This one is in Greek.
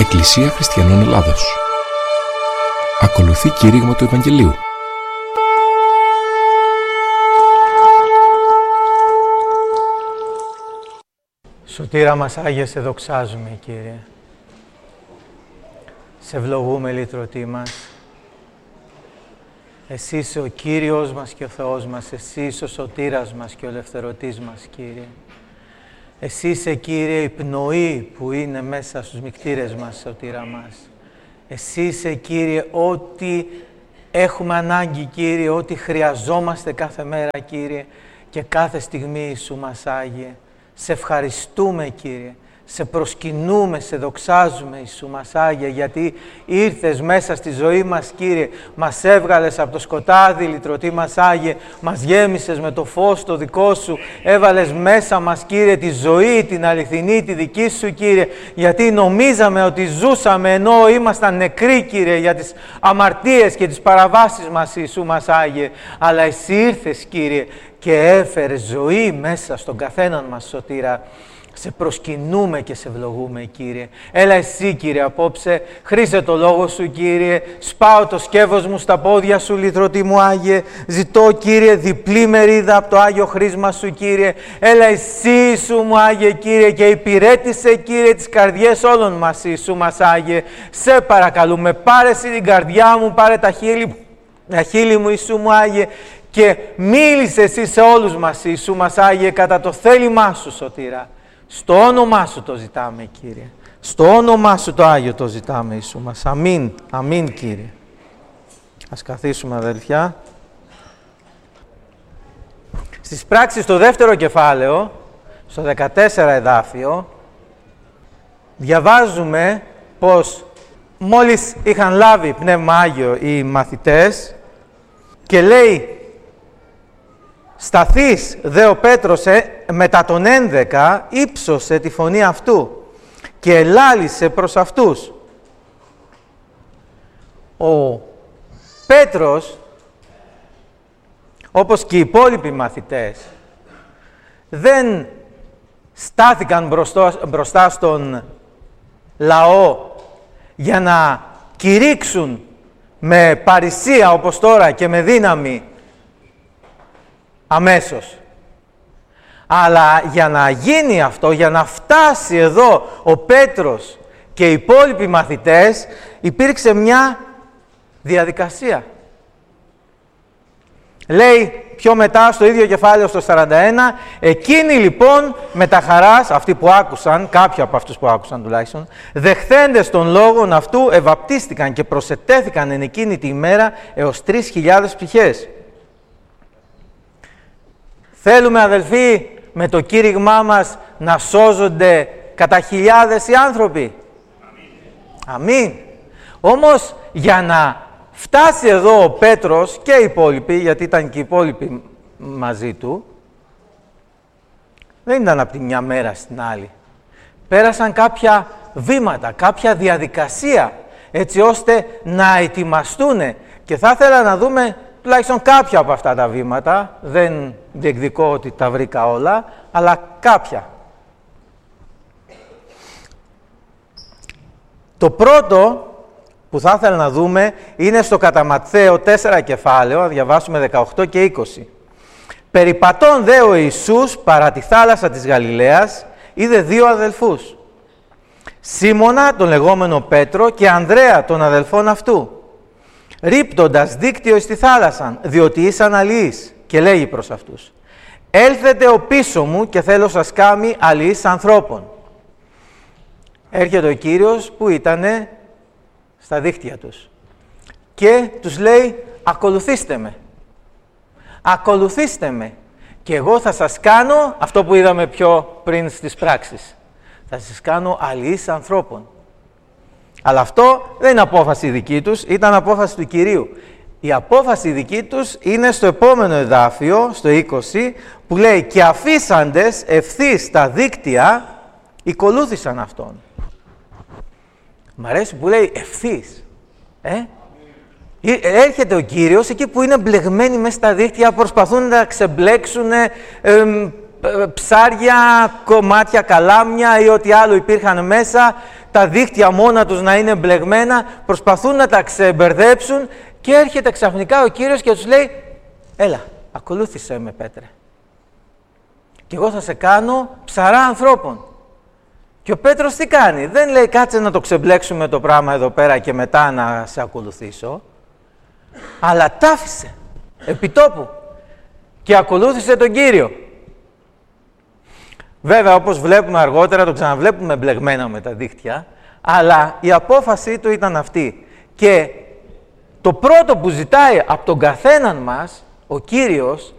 Εκκλησία Χριστιανών Ελλάδος. Ακολουθεί κήρυγμα του Ευαγγελίου. Σωτήρα μας Άγιε, σε δοξάζουμε, Κύριε. Σε ευλογούμε, λυτρωτή μας. Εσύ είσαι ο Κύριος μας και ο Θεός μας. Εσύ είσαι ο σωτήρας μας και ο ελευθερωτής μας, Κύριε. Εσύ είσαι, Κύριε, η πνοή που είναι μέσα στους μικτήρες μας, σωτήρα μας. Εσύ είσαι, Κύριε, ό,τι έχουμε ανάγκη, Κύριε, ό,τι χρειαζόμαστε κάθε μέρα, Κύριε, και κάθε στιγμή σου μας, Άγιε. Σε ευχαριστούμε, Κύριε. Σε προσκυνούμε, σε δοξάζουμε, Ιησού μας, Άγιε, γιατί ήρθες μέσα στη ζωή μας, Κύριε. Μας έβγαλες από το σκοτάδι, λυτρωτή μας, Άγιε. Μας γέμισες με το φως το δικό σου. Έβαλες μέσα μας, Κύριε, τη ζωή, την αληθινή, τη δική σου, Κύριε. Γιατί νομίζαμε ότι ζούσαμε ενώ ήμασταν νεκροί, Κύριε, για τις αμαρτίες και τις παραβάσεις μας, Ιησού μας, Άγιε. Αλλά εσύ ήρθες, Κύριε, και έφερες ζωή μέσα στον καθέναν μας, σωτήρα. Σε προσκυνούμε και σε ευλογούμε, Κύριε. Έλα εσύ, Κύριε, απόψε, χρήσε το λόγο σου, Κύριε. Σπάω το σκεύος μου στα πόδια σου, λυτρωτή μου, Άγιε. Ζητώ, Κύριε, διπλή μερίδα από το Άγιο χρήσμα σου, Κύριε. Έλα εσύ, Ιησού μου, Άγιε, Κύριε, και υπηρέτησε, Κύριε, τις καρδιές όλων μας, Ιησού μας, Άγιε. Σε παρακαλούμε, πάρε εσύ την καρδιά μου, πάρε τα χείλη μου, Ιησού μου, Άγιε, και μίλησε εσύ σε όλους μας, Ιησού μας, Άγιε, κατά το θέλημά σου, σωτήρα. Στο όνομά σου το ζητάμε, Κύριε. Στο όνομά σου το Άγιο το ζητάμε, Ιησού μας. Αμήν. Αμήν, Κύριε. Ας καθίσουμε, αδελφιά. Στις πράξεις στο δεύτερο κεφάλαιο, στο 14 εδάφιο, διαβάζουμε πως μόλις είχαν λάβει Πνεύμα Άγιο οι μαθητές και λέει, σταθείς δε ο Πέτρος μετά τον 11 ύψωσε τη φωνή αυτού και ελάλησε προς αυτούς. Ο Πέτρος, όπως και οι υπόλοιποι μαθητές, δεν στάθηκαν μπροστά στον λαό για να κηρύξουν με παρησία όπως τώρα και με δύναμη αμέσως. Αλλά για να γίνει αυτό, για να φτάσει εδώ ο Πέτρος και οι υπόλοιποι μαθητές, υπήρξε μια διαδικασία. Λέει πιο μετά στο ίδιο κεφάλαιο στο 41, εκείνοι λοιπόν με τα χαράς, αυτοί που άκουσαν, κάποιοι από αυτούς που άκουσαν τουλάχιστον, δεχθέντες των λόγων αυτού, ευαπτίστηκαν και προσετέθηκαν εν εκείνη τη ημέρα έως 3.000 ψυχές. Θέλουμε, αδελφοί, με το κήρυγμά μας να σώζονται κατά χιλιάδες οι άνθρωποι. Αμήν. Όμως, για να φτάσει εδώ ο Πέτρος και οι υπόλοιποι, γιατί ήταν και οι υπόλοιποι μαζί του, δεν ήταν από τη μια μέρα στην άλλη. Πέρασαν κάποια βήματα, κάποια διαδικασία, έτσι ώστε να ετοιμαστούν. Και θα ήθελα να δούμε τουλάχιστον κάποια από αυτά τα βήματα, δεν διεκδικώ ότι τα βρήκα όλα, αλλά κάποια. Το πρώτο που θα ήθελα να δούμε είναι στο κατά Ματθαίο 4 κεφάλαιο, διαβάσουμε 18 και 20. Περιπατών δε ο Ιησούς παρά τη θάλασσα της Γαλιλαίας, είδε δύο αδελφούς. Σίμωνα τον λεγόμενο Πέτρο και Ανδρέα τον αδελφόν αυτού. Ρίπτοντας δίκτυο εις τη θάλασσαν, διότι ήσαν αλληλείς, και λέγει προς αυτούς, έλθετε ο πίσω μου και θέλω σας κάμει αλληλείς ανθρώπων. Έρχεται ο Κύριος που ήτανε στα δίκτυα τους και τους λέει, ακολουθήστε με. Ακολουθήστε με και εγώ θα σας κάνω αυτό που είδαμε πιο πριν στις πράξεις. Θα σας κάνω αλληλείς ανθρώπων. Αλλά αυτό δεν είναι απόφαση δική τους, ήταν απόφαση του Κυρίου. Η απόφαση δική τους είναι στο επόμενο εδάφιο, στο 20, που λέει «Και αφήσαντες ευθύς τα δίκτυα, ακολούθησαν Αυτόν». Μ' αρέσει που λέει ευθύς. Έρχεται ο Κύριος εκεί που είναι μπλεγμένοι μέσα στα δίκτυα, προσπαθούν να ξεμπλέξουν ψάρια, κομμάτια, καλάμια ή ό,τι άλλο υπήρχαν μέσα τα δίχτυα μόνα τους να είναι μπλεγμένα, προσπαθούν να τα ξεμπερδέψουν και έρχεται ξαφνικά ο Κύριος και τους λέει «Έλα, ακολούθησέ με, Πέτρε. Και εγώ θα σε κάνω ψαρά ανθρώπων». Και ο Πέτρος τι κάνει? Δεν λέει «Κάτσε να το ξεμπλέξουμε το πράγμα εδώ πέρα και μετά να σε ακολουθήσω», αλλά τ' άφησε επί τόπου και ακολούθησε τον Κύριο. Βέβαια, όπως βλέπουμε αργότερα, το ξαναβλέπουμε μπλεγμένα με τα δίχτυα, αλλά η απόφασή του ήταν αυτή. Και το πρώτο που ζητάει από τον καθέναν μας, ο Κύριος,